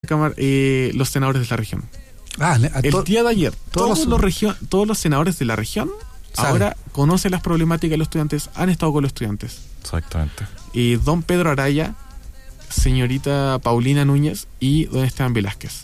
los senadores de la región. El día de ayer, todos los senadores de la región ahora conocen las problemáticas de los estudiantes, han estado con los estudiantes. Exactamente. Y don Pedro Araya, señorita Paulina Núñez y don Esteban Velázquez.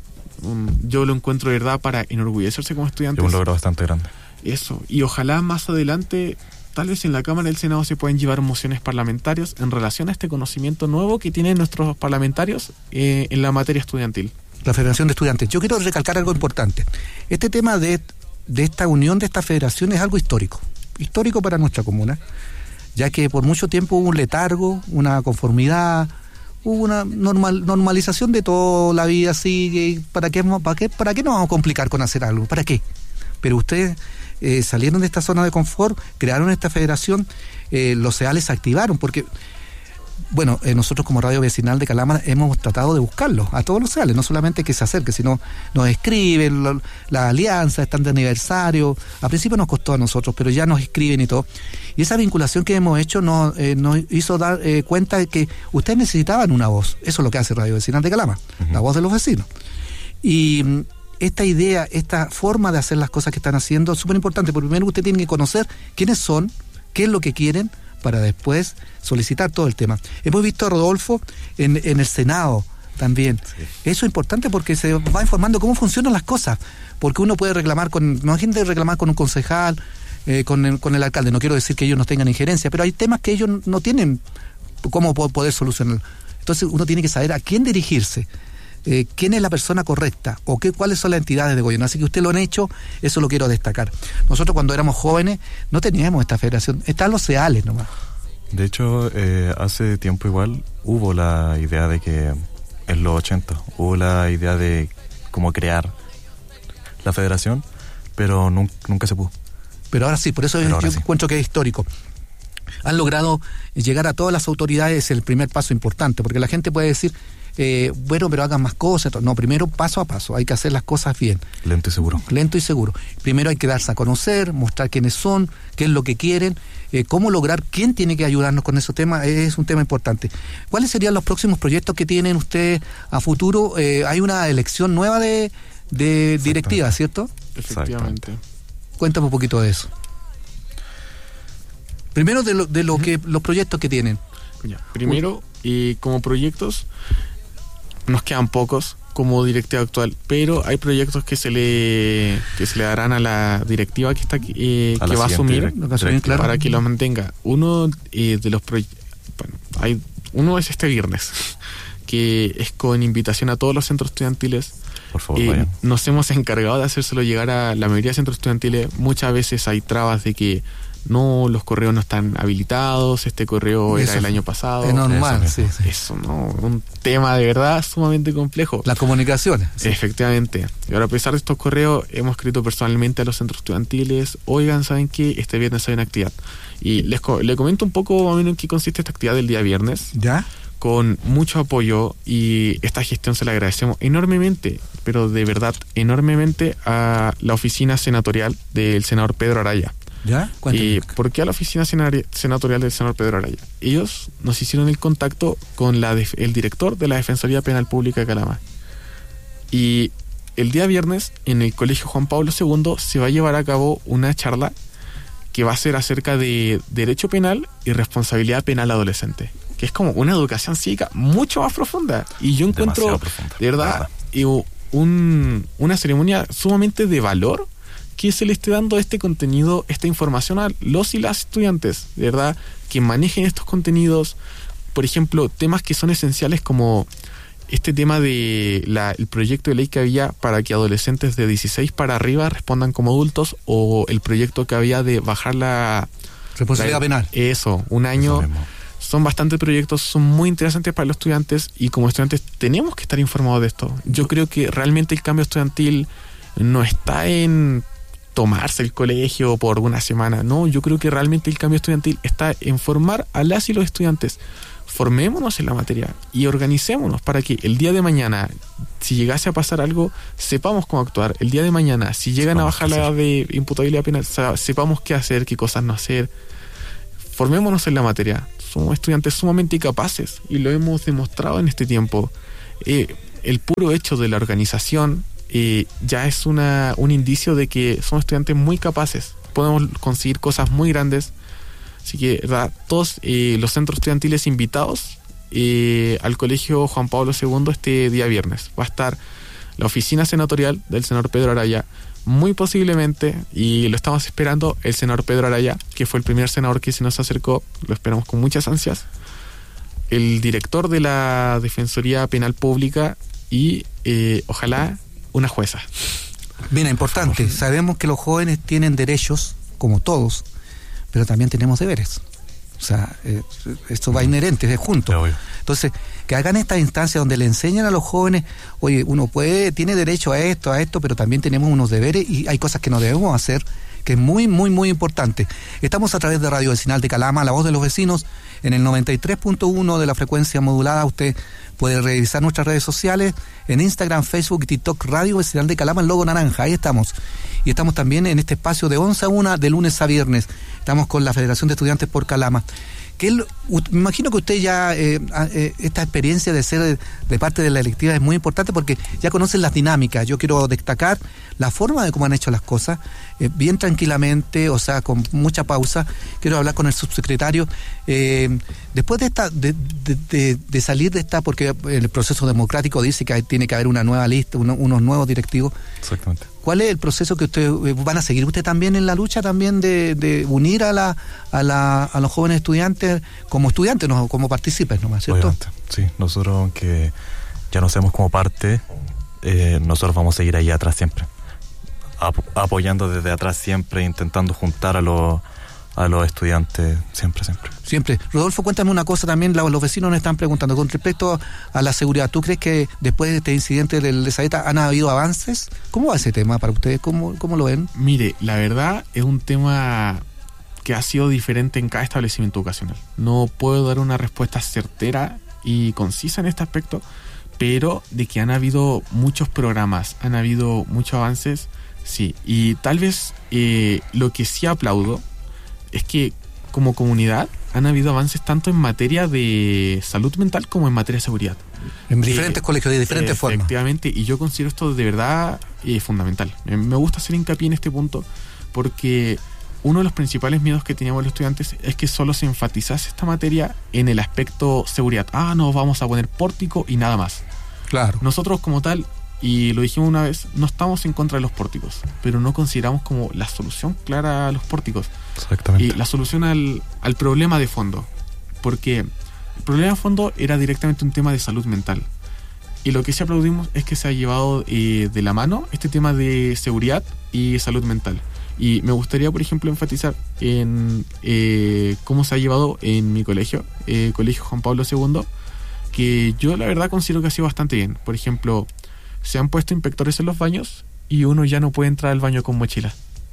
Yo lo encuentro de verdad para enorgullecerse como estudiantes. Es un logro bastante grande. Eso, y ojalá más adelante, tal vez en la Cámara del Senado se puedan llevar mociones parlamentarias en relación a este conocimiento nuevo que tienen nuestros parlamentarios en la materia estudiantil. La Federación de Estudiantes. Yo quiero recalcar algo importante. Este tema de esta unión de esta federación es algo histórico para nuestra comuna, ya que por mucho tiempo hubo un letargo, una conformidad, hubo una normalización de toda la vida. Sigue. ¿Para qué nos vamos a complicar con hacer algo? ¿Para qué? Pero ustedes salieron de esta zona de confort, crearon esta federación, los CEALES se activaron, porque nosotros como Radio Vecinal de Calama hemos tratado de buscarlos a todos los CEALES, no solamente que se acerquen, sino nos escriben, las alianzas están de aniversario. A principio nos costó a nosotros, pero ya nos escriben y todo. Y esa vinculación que hemos hecho nos hizo dar cuenta de que ustedes necesitaban una voz. Eso es lo que hace Radio Vecinal de Calama, la voz de los vecinos. Y esta idea, esta forma de hacer las cosas que están haciendo es súper importante, porque primero usted tiene que conocer quiénes son, qué es lo que quieren, para después solicitar todo el tema. Hemos visto a Rodolfo en el Senado también. Sí. Eso es importante porque se va informando cómo funcionan las cosas, porque uno puede reclamar no hay gente reclamar con un concejal, con el alcalde. No quiero decir que ellos no tengan injerencia, pero hay temas que ellos no tienen cómo poder solucionar. Entonces uno tiene que saber a quién dirigirse, quién es la persona correcta o cuáles son las entidades de gobierno. Así que ustedes lo han hecho, eso lo quiero destacar. Nosotros cuando éramos jóvenes no teníamos esta federación, están los CEALES nomás. De hecho, hace tiempo igual hubo la idea de que en los 80 hubo la idea de cómo crear la federación, pero nunca se pudo. Pero ahora sí, por eso yo encuentro que es histórico. Han logrado llegar a todas las autoridades, es el primer paso importante, porque la gente puede decir, pero hagan más cosas. No, primero paso a paso, hay que hacer las cosas bien. Lento y seguro. Primero hay que darse a conocer, mostrar quiénes son, qué es lo que quieren, cómo lograr, quién tiene que ayudarnos con esos temas, es un tema importante. ¿Cuáles serían los próximos proyectos que tienen ustedes a futuro? Hay una elección nueva de directiva, ¿cierto? Efectivamente. Cuéntame un poquito de eso. Primero de lo que los proyectos que tienen. Primero, como proyectos nos quedan pocos como directiva actual, pero hay proyectos que se le darán a la directiva que está que va a asumir para que lo mantenga. Uno de los proyectos, uno es este viernes, que es con invitación a todos los centros estudiantiles. Por favor, nos hemos encargado de hacérselo llegar a la mayoría de centros estudiantiles. Muchas veces hay trabas de que no, los correos no están habilitados, este correo era el año pasado. Es normal, Eso, ¿no? Un tema de verdad sumamente complejo. Las comunicaciones. Sí. Efectivamente. Y ahora, a pesar de estos correos, hemos escrito personalmente a los centros estudiantiles, oigan, ¿saben qué? Este viernes hay una actividad. Y le comento un poco más o menos en qué consiste esta actividad del día viernes. ¿Ya? Con mucho apoyo, y esta gestión se la agradecemos enormemente, pero de verdad enormemente, a la oficina senatorial del senador Pedro Araya. ¿Ya? ¿Y por qué a la oficina senatorial del senador Pedro Araya? Ellos nos hicieron el contacto con el director de la Defensoría Penal Pública de Calama. Y el día viernes, en el Colegio Juan Pablo II, se va a llevar a cabo una charla que va a ser acerca de derecho penal y responsabilidad penal adolescente, que es como una educación cívica mucho más profunda. Y yo encuentro, de verdad, una ceremonia sumamente de valor que se le esté dando este contenido, esta información a los y las estudiantes, de verdad, que manejen estos contenidos. Por ejemplo, temas que son esenciales como este tema de el proyecto de ley que había para que adolescentes de 16 para arriba respondan como adultos, o el proyecto que había de bajar la responsabilidad penal. Eso, un año. Son bastantes proyectos, son muy interesantes para los estudiantes, y como estudiantes tenemos que estar informados de esto. Yo creo que realmente el cambio estudiantil no está en tomarse el colegio por una semana, no, yo creo que realmente el cambio estudiantil está en formar a las y los estudiantes. Formémonos en la materia y organicémonos para que el día de mañana, si llegase a pasar algo, sepamos cómo actuar. El día de mañana, si llegan a bajar la edad de imputabilidad penal, sepamos qué hacer, qué cosas no hacer. Formémonos en la materia. Somos estudiantes sumamente capaces y lo hemos demostrado en este tiempo. el puro hecho de la organización ya es un indicio de que son estudiantes muy capaces, podemos conseguir cosas muy grandes. Así que, ¿verdad?, todos los centros estudiantiles invitados al Colegio Juan Pablo II este día viernes. Va a estar la oficina senatorial del senador Pedro Araya, muy posiblemente, y lo estamos esperando, el senador Pedro Araya, que fue el primer senador que se nos acercó, lo esperamos con muchas ansias, el director de la Defensoría Penal Pública y ojalá una jueza. Bien, importante. Sabemos que los jóvenes tienen derechos, como todos, pero también tenemos deberes. O sea, esto va inherente, es junto. Entonces, que hagan estas instancias donde le enseñan a los jóvenes, oye, uno tiene derecho a esto, pero también tenemos unos deberes y hay cosas que no debemos hacer, que es muy, muy, muy importante. Estamos a través de Radio Vecinal de Calama, La Voz de los Vecinos, en el 93.1 de la frecuencia modulada. Usted puede revisar nuestras redes sociales en Instagram, Facebook y TikTok, Radio Vecinal de Calama, el logo naranja, ahí estamos. Y estamos también en este espacio de 11 a 1, de lunes a viernes. Estamos con la Federación de Estudiantes por Calama. Me imagino que usted ya, esta experiencia de ser de parte de la electiva es muy importante porque ya conocen las dinámicas. Yo quiero destacar la forma de cómo han hecho las cosas, bien tranquilamente, o sea, con mucha pausa. Quiero hablar con el subsecretario. Después de esta, de salir de esta, porque el proceso democrático dice que tiene que haber una nueva lista, unos nuevos directivos. Exactamente. ¿Cuál es el proceso que ustedes van a seguir? ¿Usted también en la lucha también de unir a los jóvenes estudiantes como estudiantes, no como partícipes nomás, ¿cierto? Obviamente, sí. Nosotros, aunque ya no seamos como parte, nosotros vamos a seguir ahí atrás siempre. Apoyando desde atrás siempre, intentando juntar a los estudiantes siempre. Rodolfo, cuéntame una cosa también, los vecinos nos están preguntando con respecto a la seguridad. ¿Tú crees que después de este incidente del Saeta han habido avances? ¿Cómo va ese tema para ustedes? ¿Cómo lo ven? Mire, la verdad es un tema que ha sido diferente en cada establecimiento educacional. No puedo dar una respuesta certera y concisa en este aspecto, pero de que han habido muchos programas, han habido muchos avances, sí. Y tal vez lo que sí aplaudo es que como comunidad han habido avances tanto en materia de salud mental como en materia de seguridad. En diferentes colegios, de diferentes formas. Efectivamente, y yo considero esto de verdad fundamental. Me gusta hacer hincapié en este punto porque uno de los principales miedos que teníamos los estudiantes es que solo se enfatizase esta materia en el aspecto seguridad. No, vamos a poner pórtico y nada más. Claro. Nosotros como tal, y lo dijimos una vez, no estamos en contra de los pórticos, pero no consideramos como la solución clara a los pórticos. Exactamente. Y la solución al problema de fondo, porque el problema de fondo era directamente un tema de salud mental. Y lo que sí aplaudimos es que se ha llevado de la mano este tema de seguridad y salud mental. Y me gustaría, por ejemplo, enfatizar en cómo se ha llevado en mi colegio, Colegio Juan Pablo II, que yo la verdad considero que ha sido bastante bien. Por ejemplo, se han puesto inspectores en los baños y uno ya no puede entrar al baño con mochila.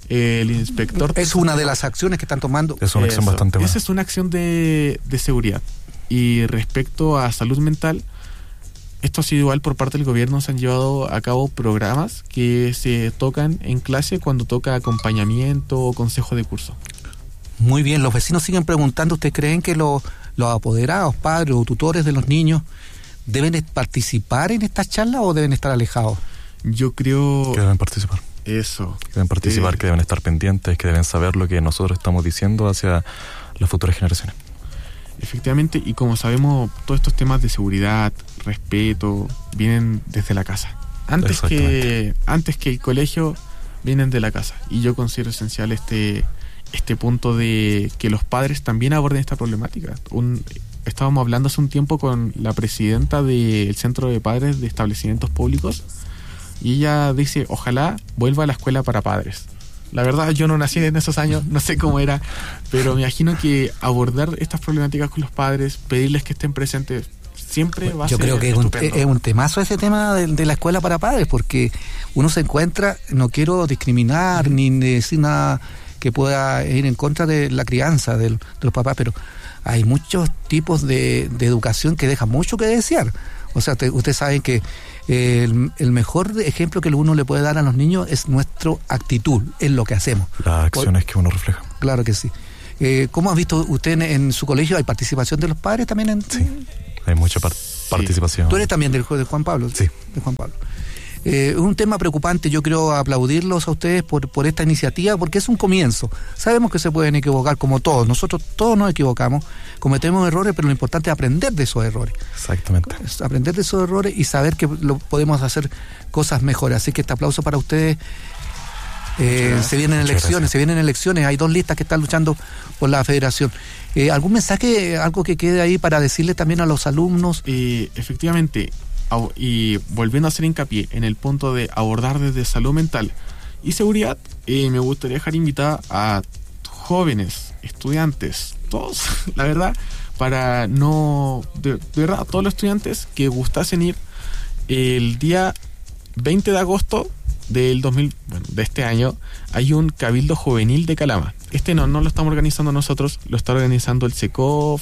El inspector... Es una de las acciones que están tomando. Es una acción bastante buena. Esa es una acción de seguridad. Y respecto a salud mental, esto ha sido igual por parte del gobierno. Se han llevado a cabo programas que se tocan en clase cuando toca acompañamiento o consejo de curso. Muy bien, los vecinos siguen preguntando, ¿ustedes creen que los apoderados, padres o tutores de los niños deben participar en estas charlas o deben estar alejados? Yo creo... Que deben participar. Eso. Que deben participar, que deben estar pendientes, que deben saber lo que nosotros estamos diciendo hacia las futuras generaciones. Efectivamente, y como sabemos, todos estos temas de seguridad, respeto, vienen desde la casa. Antes que el colegio, vienen de la casa. Y yo considero esencial este punto de que los padres también aborden esta problemática. Estábamos hablando hace un tiempo con la presidenta del Centro de Padres de Establecimientos Públicos y ella dice, ojalá vuelva a la escuela para padres. La verdad, yo no nací en esos años, no sé cómo era, pero me imagino que abordar estas problemáticas con los padres, pedirles que estén presentes, siempre va a ser estupendo. Yo creo que es un temazo ese tema de la escuela para padres, porque uno se encuentra, no quiero discriminar ni decir nada que pueda ir en contra de la crianza de los papás, pero hay muchos tipos de educación que dejan mucho que desear. O sea, ustedes saben que el mejor ejemplo que uno le puede dar a los niños es nuestra actitud, es lo que hacemos. Las acciones que uno refleja. Claro que sí. ¿Cómo ha visto usted en su colegio? ¿Hay participación de los padres también? Sí, hay mucha participación. Tú eres también de Juan Pablo. Sí. De Juan Pablo. Es un tema preocupante, yo quiero aplaudirlos a ustedes por esta iniciativa, porque es un comienzo. Sabemos que se pueden equivocar como todos, nosotros todos nos equivocamos, cometemos errores, pero lo importante es aprender de esos errores. Exactamente. Es aprender de esos errores y saber que podemos hacer cosas mejores. Así que este aplauso para ustedes. Se vienen elecciones, hay 2 listas que están luchando por la federación. ¿Algún mensaje, algo que quede ahí para decirle también a los alumnos? Efectivamente, y volviendo a hacer hincapié en el punto de abordar desde salud mental y seguridad, me gustaría dejar invitada a jóvenes, estudiantes, todos, la verdad, para no, de verdad, a todos los estudiantes que gustasen ir el día 20 de agosto de este año, hay un cabildo juvenil de Calama. No lo estamos organizando nosotros, lo está organizando el SECOF.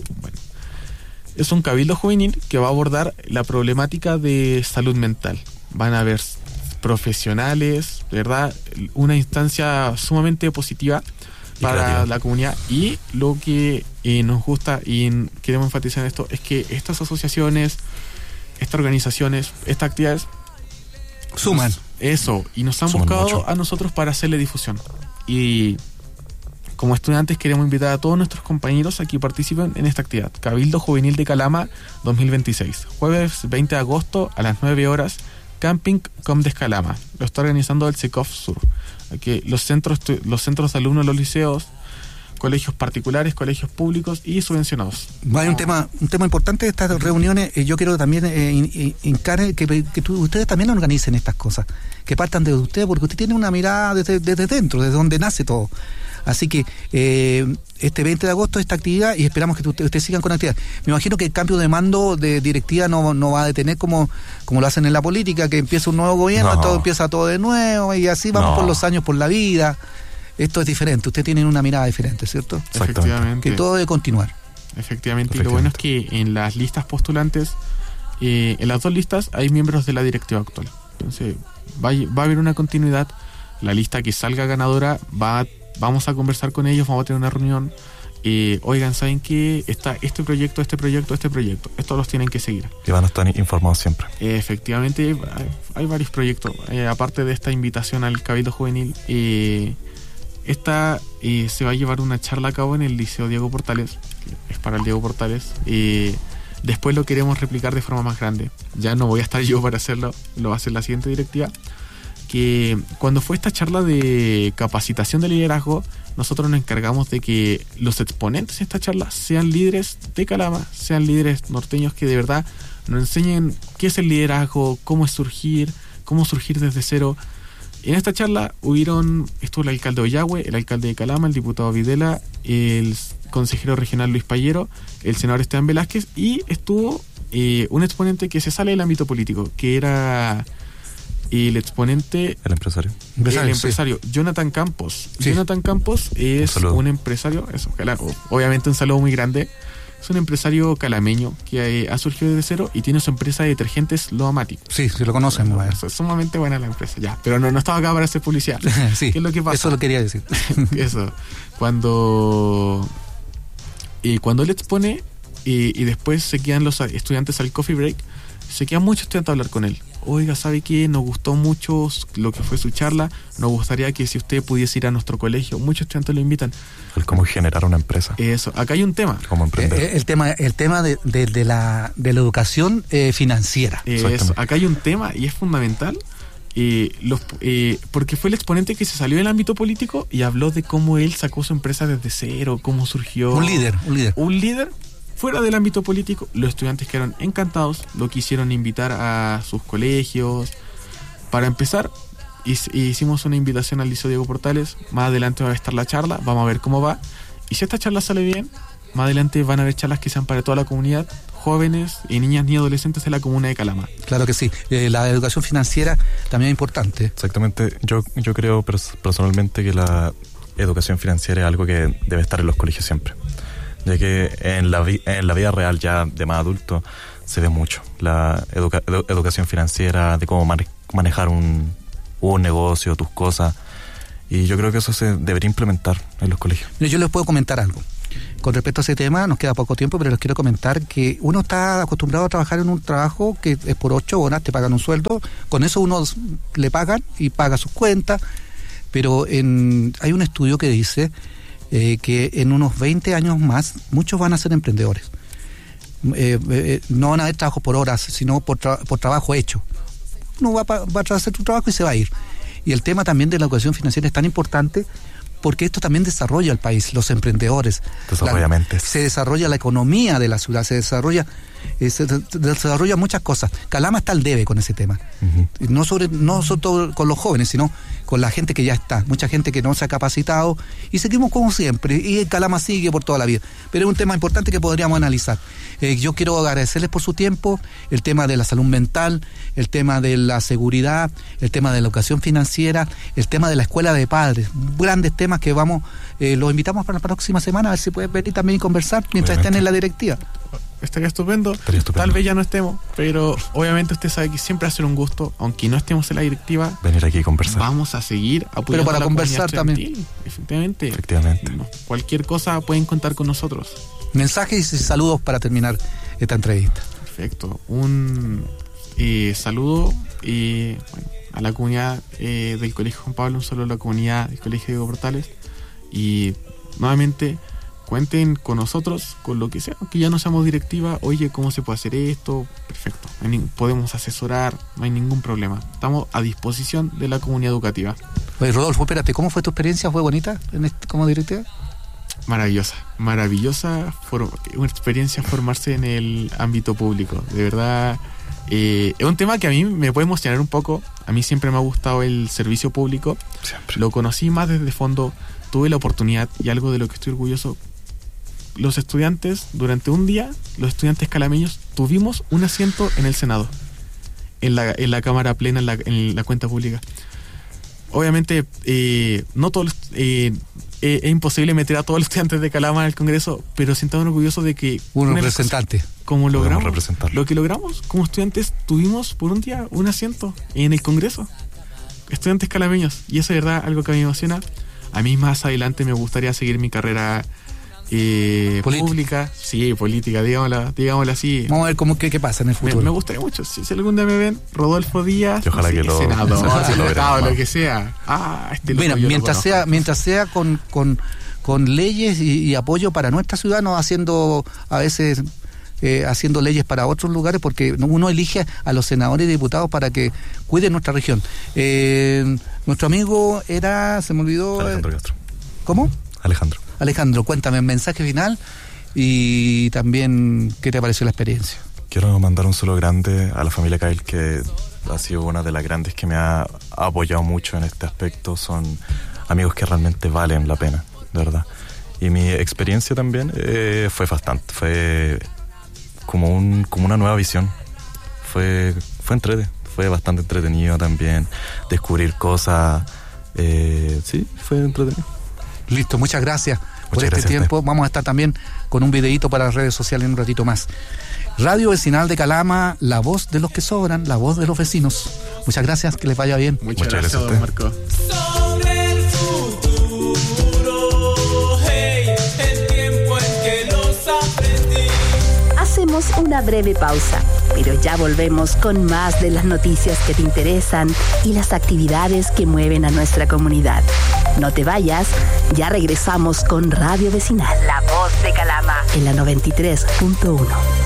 Es un cabildo juvenil que va a abordar la problemática de salud mental. Van a haber profesionales, ¿verdad? Una instancia sumamente positiva para la comunidad. Y lo que nos gusta y queremos enfatizar en esto es que estas asociaciones, estas organizaciones, estas actividades suman. Y nos han buscado mucho a nosotros para hacerle difusión. Y como estudiantes queremos invitar a todos nuestros compañeros a que participen en esta actividad. Cabildo Juvenil de Calama 2026. Jueves 20 de agosto a las 9 horas, Camping Comdes Calama. Lo está organizando el SECOF Sur. Aquí los centros de alumnos de los liceos, colegios particulares, colegios públicos y subvencionados. Hay un tema importante de estas reuniones. Yo quiero también hincar que ustedes también organicen estas cosas, que partan de ustedes, porque usted tiene una mirada desde dentro, desde donde nace todo. Así que este 20 de agosto esta actividad, y esperamos que ustedes sigan con la actividad. Me imagino que el cambio de mando de directiva no va a detener como lo hacen en la política, que empieza un nuevo gobierno, todo empieza todo de nuevo, y así vamos por los años, por la vida. Esto es diferente, ustedes tienen una mirada diferente, ¿cierto? Efectivamente. Que todo debe continuar. Efectivamente, y lo bueno es que en las listas postulantes, en las 2 listas hay miembros de la directiva actual. Entonces va a haber una continuidad. La lista que salga ganadora, vamos a conversar con ellos, vamos a tener una reunión. Oigan, ¿saben qué? Está este proyecto, estos los tienen que seguir. Y van a estar informados siempre. Efectivamente, hay varios proyectos. Aparte de esta invitación al Cabildo Juvenil, se va a llevar una charla a cabo en el Liceo Diego Portales, que es para el Diego Portales. Después lo queremos replicar de forma más grande. Ya no voy a estar yo para hacerlo, lo va a hacer la siguiente directiva. Que cuando fue esta charla de capacitación de liderazgo, nosotros nos encargamos de que los exponentes de esta charla sean líderes de Calama, sean líderes norteños que de verdad nos enseñen qué es el liderazgo, cómo surgir desde cero. En esta charla estuvo el alcalde Ollagüe, el alcalde de Calama, el diputado Videla, el consejero regional Luis Payero, el senador Esteban Velázquez, y estuvo un exponente que se sale del ámbito político, que era el exponente... El empresario. El empresario, sí. Jonathan Campos. Sí. Jonathan Campos es un empresario, obviamente un saludo muy grande. Es un empresario calameño que ha surgido desde cero y tiene su empresa de detergentes Loamatic. Sí, lo conocen. Bueno, es sumamente buena la empresa, ya. Pero no estaba acá para hacer publicidad. Sí, ¿qué es lo que pasa? Eso lo quería decir. Eso. Cuando él expone y después se quedan los estudiantes al coffee break, se quedan muchos estudiantes a hablar con él. Oiga, ¿sabe qué? Nos gustó mucho lo que fue su charla. Nos gustaría que si usted pudiese ir a nuestro colegio. Muchos estudiantes lo invitan. El cómo generar una empresa. Eso. Acá hay un tema. Cómo emprender. El tema de la educación financiera. Eso. Acá hay un tema y es fundamental. Porque fue el exponente que se salió del ámbito político y habló de cómo él sacó su empresa desde cero, cómo surgió. Un líder fuera del ámbito político. Los estudiantes quedaron encantados, lo quisieron invitar a sus colegios. Para empezar, hicimos una invitación al Liceo Diego Portales. Más adelante va a estar la charla, vamos a ver cómo va. Y si esta charla sale bien, más adelante van a haber charlas que sean para toda la comunidad, jóvenes y niñas ni adolescentes de la comuna de Calama. Claro que sí, la educación financiera también es importante. Exactamente, yo creo personalmente que la educación financiera es algo que debe estar en los colegios siempre, ya que en la vida real ya de más adulto se ve mucho la educación financiera, de cómo manejar un negocio, tus cosas, y yo creo que eso se debería implementar en los colegios. Yo les puedo comentar algo. Con respecto a ese tema, nos queda poco tiempo, pero les quiero comentar que uno está acostumbrado a trabajar en un trabajo que es por 8 horas, te pagan un sueldo, con eso uno le pagan y paga sus cuentas, pero hay un estudio que dice que en unos 20 años más, muchos van a ser emprendedores. No van a haber trabajos por horas, sino por trabajo hecho. Uno va a hacer su trabajo y se va a ir. Y el tema también de la educación financiera es tan importante porque esto también desarrolla el país, los emprendedores. Se desarrolla la economía de la ciudad, se desarrolla muchas cosas. Calama está al debe con ese tema. Uh-huh. No solo con los jóvenes, sino con la gente que ya está. Mucha gente que no se ha capacitado y seguimos como siempre. Y Calama sigue por toda la vida. Pero es un tema importante que podríamos analizar. Yo quiero agradecerles por su tiempo, el tema de la salud mental, el tema de la seguridad, el tema de la educación financiera, el tema de la escuela de padres. Grandes temas que los invitamos para la próxima semana, a ver si pueden venir también y conversar mientras estén en la directiva. Estaría estupendo. Tal vez ya no estemos, pero obviamente usted sabe que siempre va a ser un gusto, aunque no estemos en la directiva, venir aquí y conversar. Vamos a seguir apoyando. Pero para conversar también. Efectivamente. Cualquier cosa pueden contar con nosotros. Mensajes y saludos para terminar esta entrevista. Perfecto. Un saludo a la comunidad del Colegio Juan Pablo, un saludo a la comunidad del Colegio Diego Portales, y nuevamente cuenten con nosotros, con lo que sea, aunque ya no seamos directiva. Oye, ¿cómo se puede hacer esto? Perfecto, podemos asesorar, no hay ningún problema. Estamos a disposición de la comunidad educativa. Oye, Rodolfo, espérate, ¿cómo fue tu experiencia? ¿Fue bonita como directiva? Maravillosa, una experiencia formarse en el ámbito público, de verdad. Es un tema que a mí me puede emocionar un poco. A mí siempre me ha gustado el servicio público. Siempre. Lo conocí más desde fondo, tuve la oportunidad, y algo de lo que estoy orgulloso: los estudiantes, durante un día, los estudiantes calameños tuvimos un asiento en el Senado, en la Cámara Plena, en la cuenta pública. Obviamente, no todos es imposible meter a todos los estudiantes de Calama al Congreso, pero siento orgulloso de que un representante, como logramos lo que logramos como estudiantes, tuvimos por un día un asiento en el Congreso, estudiantes calameños, y eso es verdad algo que a mí me emociona. A mí más adelante me gustaría seguir mi carrera pública, sí, política, digámosla así. Vamos a ver qué pasa en el futuro. Me gustaría mucho, si algún día me ven, Rodolfo Díaz, y ojalá que senador, lo que sea. Bueno, mientras sea con leyes y apoyo para nuestra ciudad, no haciendo a veces haciendo leyes para otros lugares, porque uno elige a los senadores y diputados para que cuiden nuestra región. Nuestro amigo se me olvidó. Alejandro Castro. ¿Cómo? Alejandro, cuéntame, mensaje final y también qué te pareció la experiencia. Quiero mandar un saludo grande a la familia Kyle, que ha sido una de las grandes que me ha apoyado mucho en este aspecto. Son amigos que realmente valen la pena, de verdad. Y mi experiencia también fue como una nueva visión. Fue bastante entretenido también descubrir cosas. Sí, fue entretenido. Listo, muchas gracias por este tiempo. Vamos a estar también con un videíto para las redes sociales en un ratito más. Radio Vecinal de Calama, la voz de los que sobran, la voz de los vecinos. Muchas gracias, que les vaya bien. Muchas gracias a usted, Marco. Sobre el futuro, hey, el tiempo en que los aprendí. Hacemos una breve pausa, pero ya volvemos con más de las noticias que te interesan y las actividades que mueven a nuestra comunidad. No te vayas, ya regresamos con Radio Vecinal, la voz de Calama, en la 93.1.